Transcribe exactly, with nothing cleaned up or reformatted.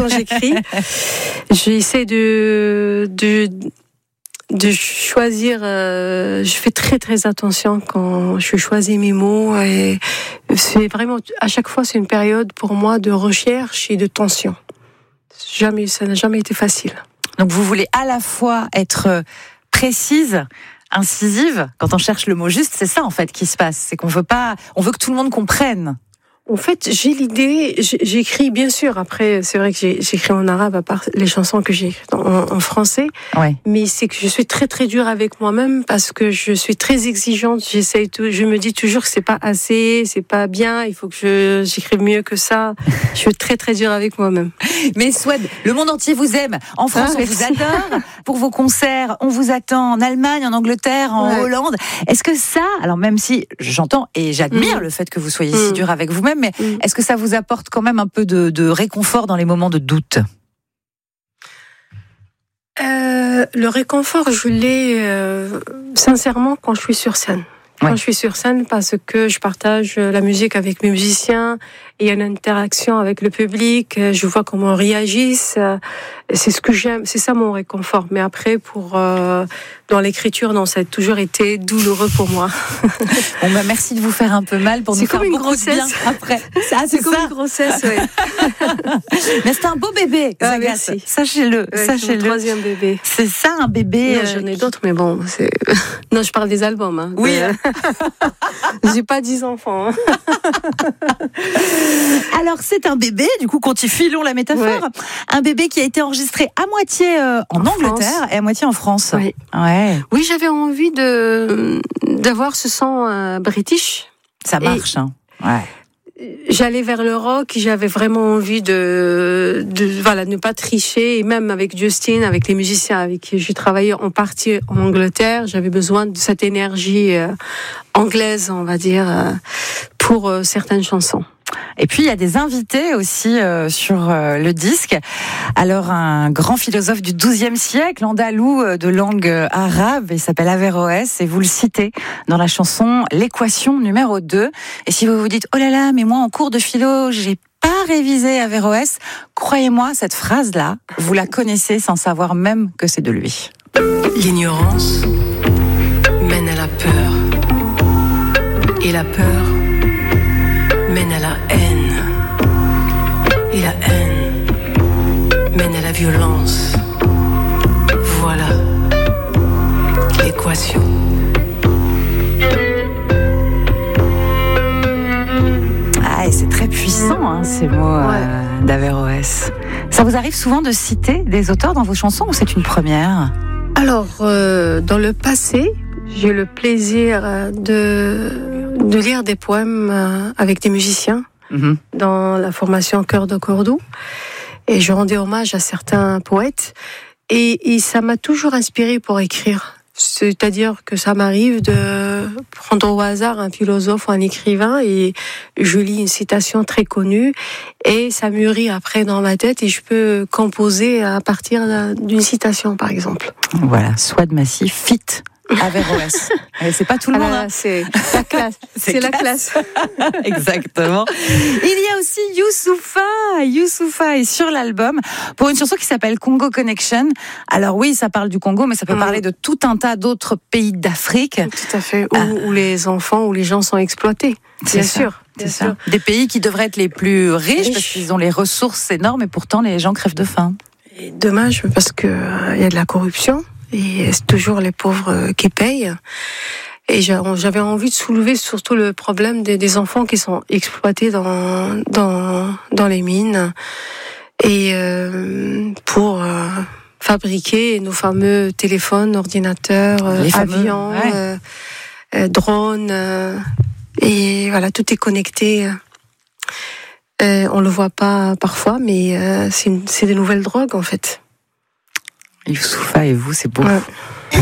quand j'écris. J'essaie de, de, de choisir. Euh, je fais très très attention quand je choisis mes mots. Et c'est vraiment, à chaque fois, c'est une période pour moi de recherche et de tension. Jamais, ça n'a jamais été facile. Donc vous voulez à la fois être précise, incisive. Quand on cherche le mot juste, c'est ça en fait qui se passe. C'est qu'on veut pas, on veut que tout le monde comprenne. En fait, j'ai l'idée, j'écris bien sûr, après c'est vrai que j'ai, j'écris en arabe à part les chansons que j'ai écrites en, en français, ouais. Mais c'est que je suis très très dure avec moi-même parce que je suis très exigeante, j'essaye tout, je me dis toujours que c'est pas assez, c'est pas bien, il faut que je, j'écrive mieux que ça, je suis très très dure avec moi-même. Mais Souad, le monde entier vous aime, en France ah, on vous adore, pour vos concerts, on vous attend en Allemagne, en Angleterre, en ouais. Hollande, est-ce que ça, alors même si j'entends et j'admire mmh. le fait que vous soyez mmh. si dure avec vous-même, mais mmh. est-ce que ça vous apporte quand même un peu de, de réconfort dans les moments de doute ? euh, Le réconfort, je l'ai euh, sincèrement quand je suis sur scène. Quand ouais. je suis sur scène, parce que je partage la musique avec mes musiciens, il y a une interaction avec le public, je vois comment ils réagissent, c'est ce que j'aime, c'est ça mon réconfort. Mais après, pour euh, dans l'écriture, non, ça a toujours été douloureux pour moi. Bon, bah, merci de vous faire un peu mal pour c'est nous faire beaucoup grossesse. de bien après. Ça, c'est, c'est comme ça. une grossesse, oui. Mais c'est un beau bébé, ah, Zagat. Sachez-le, ouais, sachez-le. C'est mon troisième bébé. C'est ça, un bébé. Non, j'en ai d'autres, mais bon, c'est. Non, je parle des albums. Hein. Oui. Euh... J'ai pas dix enfants. Hein. Alors, c'est un bébé, du coup, quand filons la métaphore, ouais. un bébé qui a été enregistré à moitié euh, en, en Angleterre France. Et à moitié en France. Oui, ouais. oui, j'avais envie de d'avoir ce son euh, british. Ça marche, et hein. Ouais. J'allais vers le rock, j'avais vraiment envie de, de voilà, ne pas tricher, et même avec Justin, avec les musiciens avec qui j'ai travaillé en partie en Angleterre, j'avais besoin de cette énergie euh, anglaise, on va dire, euh, pour euh, certaines chansons. Et puis il y a des invités aussi euh, sur euh, le disque. Alors un grand philosophe du douzième siècle, andalou euh, de langue euh, arabe, il s'appelle Averroès et vous le citez dans la chanson L'équation numéro deux. Et si vous vous dites oh là là, mais moi en cours de philo, j'ai pas révisé Averroès, croyez-moi, cette phrase-là, vous la connaissez sans savoir même que c'est de lui. L'ignorance mène à la peur et la peur mène à la haine, et la haine mène à la violence. Voilà l'équation. Ah, et c'est très puissant, hein, ces mots ouais. euh, d'Averroès. Ça vous arrive souvent de citer des auteurs dans vos chansons ou c'est une première ? Alors, euh, dans le passé, j'ai eu le plaisir de... de lire des poèmes avec des musiciens mmh. dans la formation Cœur de Cordoue, et je rendais hommage à certains poètes et, et ça m'a toujours inspirée pour écrire. C'est-à-dire que ça m'arrive de prendre au hasard un philosophe ou un écrivain et je lis une citation très connue et ça mûrit après dans ma tête et je peux composer à partir d'une citation, par exemple. Voilà, Souad Massy, fit Averroès. C'est pas tout le ah monde. Là, hein. C'est la classe. c'est, c'est la classe. Exactement. Il y a aussi Youssoupha. Youssoupha est sur l'album pour une chanson qui s'appelle Congo Connection. Alors oui, ça parle du Congo, mais ça peut mmh. parler de tout un tas d'autres pays d'Afrique. Tout à fait. Où, euh, où les enfants, où les gens sont exploités. C'est bien ça. sûr. C'est ça. Sûr. Des pays qui devraient être les plus riches, riches parce qu'ils ont les ressources énormes et pourtant les gens crèvent de faim. Et dommage parce que il y a de la corruption. Et c'est toujours les pauvres qui payent. Et j'avais envie de soulever surtout le problème des, des enfants qui sont exploités dans dans dans les mines et euh, pour euh, fabriquer nos fameux téléphones, ordinateurs, euh, avions, ouais. euh, euh, drones. Euh, et voilà, tout est connecté. Euh, on le voit pas parfois, mais euh, c'est, une, c'est des nouvelles drogues en fait. Youssoupha et vous, c'est beau. Ouais.